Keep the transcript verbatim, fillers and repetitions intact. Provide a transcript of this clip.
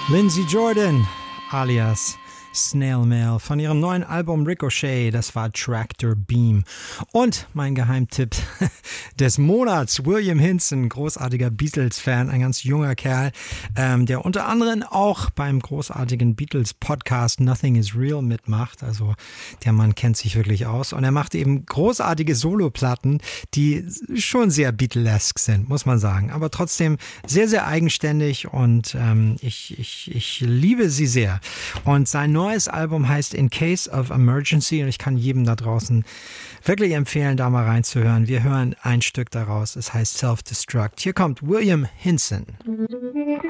Lindsey Jordan alias Snail Mail von ihrem neuen Album Ricochet, das war Tractor Beam. Und mein Geheimtipp des Monats, William Hinson, großartiger Beatles-Fan, ein ganz junger Kerl, ähm, der unter anderem auch beim großartigen Beatles-Podcast Nothing is Real mitmacht. Also der Mann kennt sich wirklich aus und er macht eben großartige Soloplatten, die schon sehr Beatlesque sind, muss man sagen, aber trotzdem sehr, sehr eigenständig und ähm, ich, ich, ich liebe sie sehr. Und sein neues Album heißt In Case of Emergency und ich kann jedem da draußen wirklich empfehlen, da mal reinzuhören. Wir hören ein Stück daraus, es heißt Self-Destruct. Hier kommt William Hinson.